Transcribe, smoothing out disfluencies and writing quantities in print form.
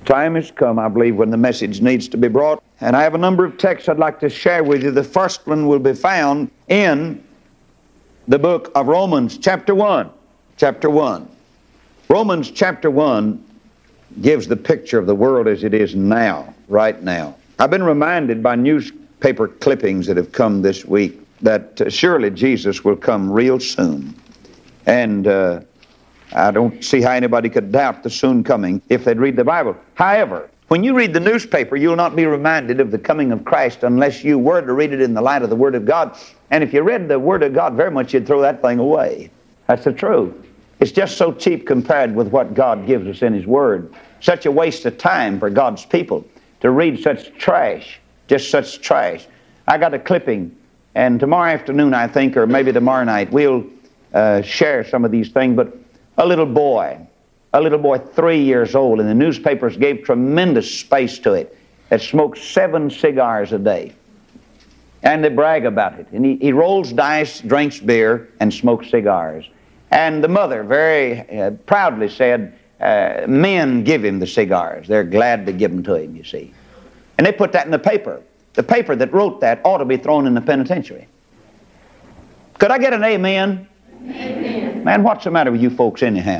Time has come, I believe, when the message needs to be brought. And I have a number of texts I'd like to share with you. The first one will be found in the book of Romans, chapter 1. Chapter 1. Romans chapter 1 gives the picture of the world as it is now, right now. I've been reminded by newspaper clippings that have come this week that surely Jesus will come real soon. And I don't see how anybody could doubt the soon coming if they'd read the Bible. However, when you read the newspaper, you'll not be reminded of the coming of Christ unless you were to read it in the light of the Word of God. And if you read the Word of God very much, you'd throw that thing away. That's the truth. It's just so cheap compared with what God gives us in His Word. Such a waste of time for God's people to read such trash, just such trash. I got a clipping, and tomorrow afternoon, I think, or maybe tomorrow night, we'll share some of these things. But a little boy 3 years old, and the newspapers gave tremendous space to it, that smoked 7 cigars a day. And they brag about it. And he rolls dice, drinks beer, and smokes cigars. And the mother very proudly said, men give him the cigars. They're glad to give them to him, you see. And they put that in the paper. The paper that wrote that ought to be thrown in the penitentiary. Could I get an amen? Amen. Man, what's the matter with you folks anyhow?